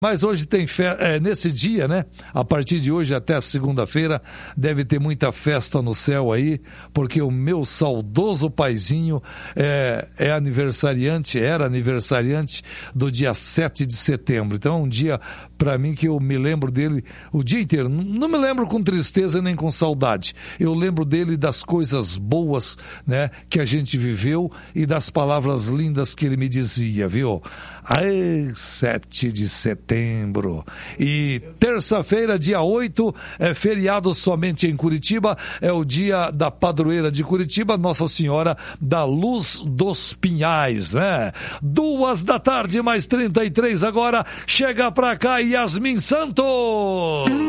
Mas hoje tem festa, nesse dia, né? A partir de hoje até segunda-feira, deve ter muita festa no céu aí, porque o meu saudoso paizinho era aniversariante do dia 7 de setembro. Então é um dia, para mim, que eu me lembro dele o dia inteiro. Não me lembro com tristeza nem com saudade. Eu lembro dele das coisas boas, né? Que a gente viveu e das palavras lindas que ele me dizia, viu? Ai, 7 de setembro. E terça-feira, dia 8, é feriado somente em Curitiba. É o dia da padroeira de Curitiba, Nossa Senhora da Luz dos Pinhais, né? 2 da tarde, mais 33 agora. Chega pra cá, Yasmin Santos.